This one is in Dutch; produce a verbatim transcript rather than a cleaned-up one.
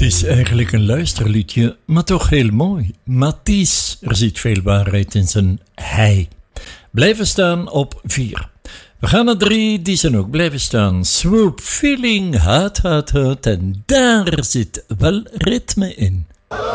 Het is eigenlijk een luisterliedje, maar toch heel mooi. Mathies, er zit veel waarheid in zijn hij. Blijven staan op vier. We gaan naar drie, die zijn ook blijven staan. Swoop, feeling, hard, hard, hard. En daar zit wel ritme in.